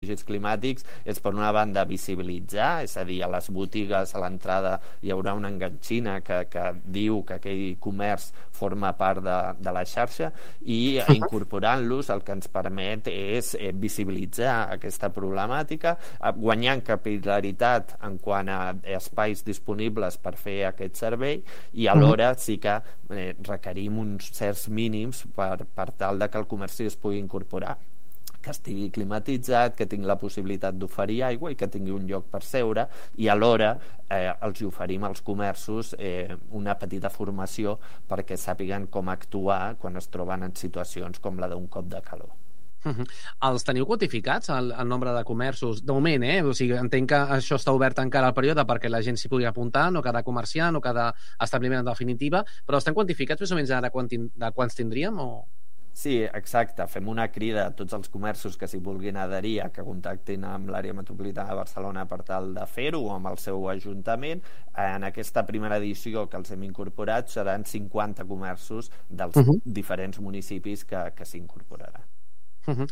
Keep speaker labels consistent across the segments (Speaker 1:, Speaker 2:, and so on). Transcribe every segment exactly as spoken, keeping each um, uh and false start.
Speaker 1: refugis climàtics és, per una banda, visibilitzar, és a dir, a les botigues, a l'entrada, hi haurà una enganxina que, que diu que aquell comerç forma part de, de la xarxa, i incorporant-los el que ens permet és eh, visibilitzar aquesta problemàtica, eh, guanyant capil·laritat en quant a espais disponibles per fer aquest servei, i alhora sí que eh, requerim uns certs mínims per, per tal de que el comerç es pugui incorporar, que estigui climatitzat, que tingui la possibilitat d'oferir aigua i que tingui un lloc per seure, i alhora eh, els oferim als comerços eh, una petita formació perquè sàpiguen com actuar quan es troben en situacions com la d'un cop de calor.
Speaker 2: Uh -huh. Els teniu quantificats, el, el nombre de comerços? De moment, eh? O sigui, entenc que això està obert encara al període perquè la gent s'hi pugui apuntar, no cada comerciant, no cada establiment en definitiva, però estan quantificats més o menys de, quant, de quants tindríem? O...
Speaker 1: Sí, exacte. Fem una crida a tots els comerços que s'hi vulguin adherir a que contactin amb l'àrea metropolitana de Barcelona per tal de fer-ho, o amb el seu ajuntament. En aquesta primera edició que els hem incorporat seran cinquanta comerços dels uh -huh. diferents municipis que, que s'incorporaran.
Speaker 2: Uh -huh.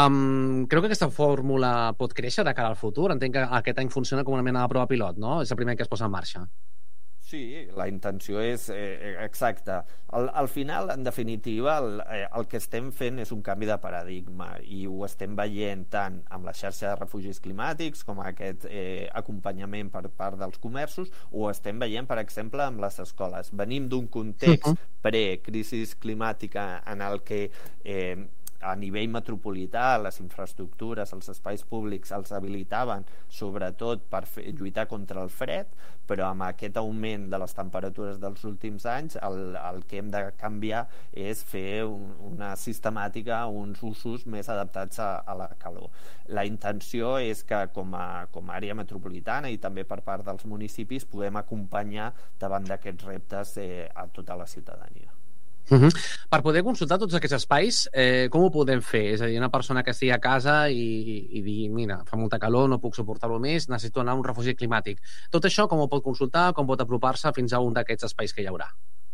Speaker 2: um, creu que aquesta fórmula pot créixer de cara al futur? Entenc que aquest any funciona com una mena de prova pilot, no? És el primer que es posa en marxa.
Speaker 1: Sí, la intenció és eh, exacta. Al, al final, en definitiva, el, eh, el que estem fent és un canvi de paradigma, i ho estem veient tant amb la xarxa de refugis climàtics com aquest eh, acompanyament per part dels comerços, o ho estem veient, per exemple, amb les escoles. Venim d'un context uh -huh. pre-crisi climàtica en el que eh, a nivell metropolità les infraestructures, els espais públics els habilitaven sobretot per fer, lluitar contra el fred, però amb aquest augment de les temperatures dels últims anys el, el que hem de canviar és fer un, una sistemàtica, uns usos més adaptats a, a la calor. La intenció és que com a, com a àrea metropolitana i també per part dels municipis puguem acompanyar davant d'aquests reptes eh, a tota la ciutadania.
Speaker 2: Uh -huh. Per poder consultar tots aquests espais, eh, com ho podem fer? És a dir, una persona que estigui a casa i, i digui, mira, fa molta calor, no puc suportar-ho més, necessito anar a un refugi climàtic. Tot això com ho pot consultar, com pot apropar-se fins a un d'aquests espais que hi haurà?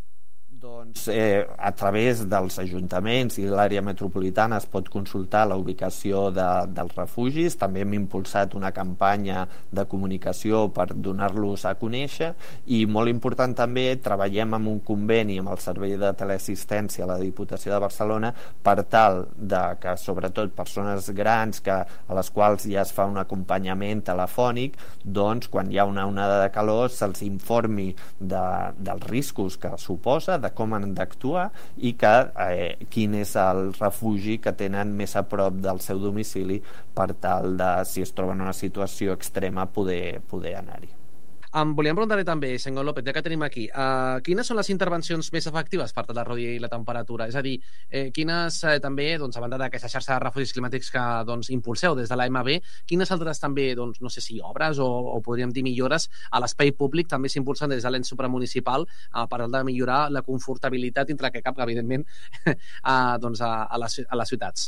Speaker 1: Doncs eh, a través dels ajuntaments i l'àrea metropolitana es pot consultar la ubicació de, dels refugis. També hem impulsat una campanya de comunicació per donar-los a conèixer, i molt important també, treballem amb un conveni amb el Servei de Teleassistència a la Diputació de Barcelona per tal de que, sobretot, persones grans que, a les quals ja es fa un acompanyament telefònic, doncs quan hi ha una onada de calor se'ls informi de, dels riscos que suposa, de com han d'actuar, i que eh, quin és el refugi que tenen més a prop del seu domicili per tal de, si es troben en una situació extrema, poder, poder anar-hi.
Speaker 2: Um, volíem preguntar-li també, senyor López, ja que tenim aquí, uh, quines són les intervencions més efectives per tal de reduir la temperatura? És a dir, eh, quines eh, també, doncs, a banda d'aquesta xarxa de refugis climàtics que doncs, impulseu des de l'A M B, quines altres també, doncs, no sé si obres o, o podríem dir millores a l'espai públic també s'impulsen des de l'ens supramunicipal uh, per tal de millorar la confortabilitat entre que cap, evidentment, uh, doncs, a, a, les, a les ciutats?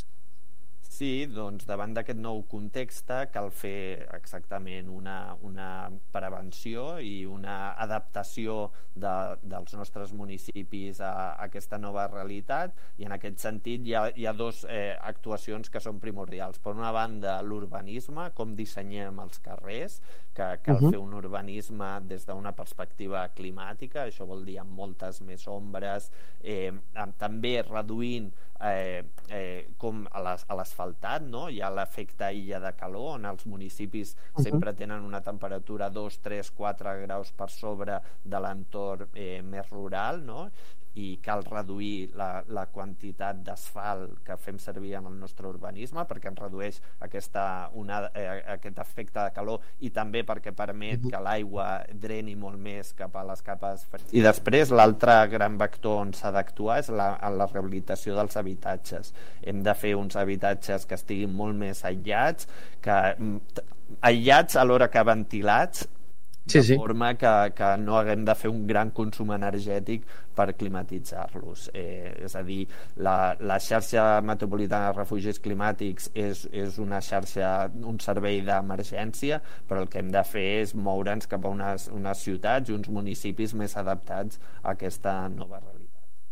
Speaker 1: Sí, doncs davant d'aquest nou context cal fer exactament una, una prevenció i una adaptació de, dels nostres municipis a, a aquesta nova realitat, i en aquest sentit hi ha, hi ha dos eh, actuacions que són primordials. Per una banda, l'urbanisme, com dissenyem els carrers, que cal uh-huh. fer un urbanisme des d'una perspectiva climàtica, això vol dir amb moltes més ombres, eh, també reduint eh, eh, com a l'asfaltat, no? Hi ha l'efecte illa de calor, on els municipis uh-huh. sempre tenen una temperatura dos, tres, quatre graus per sobre de l'entorn eh, més rural, no? I cal reduir la, la quantitat d'asfalt que fem servir en el nostre urbanisme, perquè ens redueix aquesta, una, eh, aquest efecte de calor, i també perquè permet que l'aigua dreni molt més cap a les capes fredes. I després l'altre gran vector on s'ha d'actuar és la, la rehabilitació dels habitatges. Hem de fer uns habitatges que estiguin molt més aïllats, que, aïllats alhora que ventilats,
Speaker 2: Sí, sí.
Speaker 1: de forma que, que no haguem de fer un gran consum energètic per climatitzar-los. Eh, és a dir, la, la xarxa metropolitana de refugis climàtics és, és una xarxa, un servei d'emergència, però el que hem de fer és moure'ns cap a unes, unes ciutats i uns municipis més adaptats a aquesta nova realitat.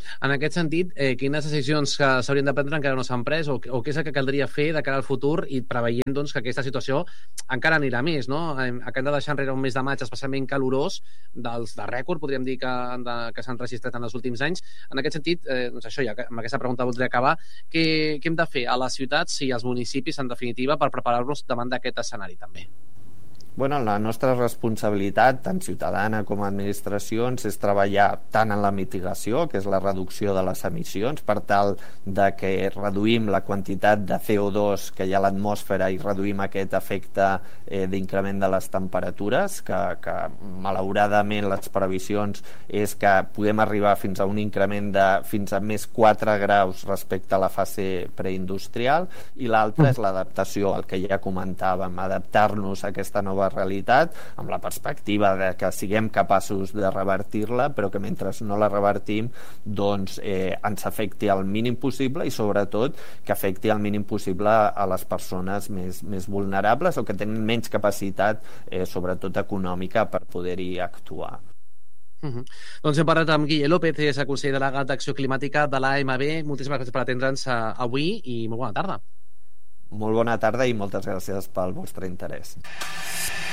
Speaker 2: En aquest sentit, eh, quines decisions que s'haurien de prendre encara no s'han pres o, o què és el que caldria fer de cara al futur i preveient doncs, que aquesta situació encara anirà més, no? Eh, acabem de deixar enrere un mes de maig especialment calorós, dels de rècord, podríem dir, que, de, que s'han registrat en els últims anys. En aquest sentit, eh, doncs això, ja amb aquesta pregunta voldria acabar, què, què hem de fer a les ciutats i als municipis, en definitiva, per preparar-nos davant d'aquest escenari també?
Speaker 1: Bueno, la nostra responsabilitat, tant ciutadana com a administracions, és treballar tant en la mitigació, que és la reducció de les emissions, per tal de que reduïm la quantitat de C O dos que hi ha a l'atmosfera i reduïm aquest efecte eh, d'increment de les temperatures, que, que malauradament les previsions és que podem arribar fins a un increment de fins a més quatre graus respecte a la fase preindustrial, i l'altra és l'adaptació, el que ja comentàvem, adaptar-nos a aquesta nova realitat, amb la perspectiva de que siguem capaços de revertir-la, però que mentre no la revertim doncs eh, ens afecti el mínim possible i sobretot que afecti el mínim possible a les persones més, més vulnerables o que tenen menys capacitat, eh, sobretot econòmica, per poder-hi actuar.
Speaker 2: Uh -huh. Doncs hem parlat amb Guille López, és el conseller delegat d'Acció Climàtica de l'A M B. Moltíssimes gràcies per atendre'ns avui i molt bona tarda.
Speaker 1: Molt bona tarda i moltes gràcies pel vostre interès.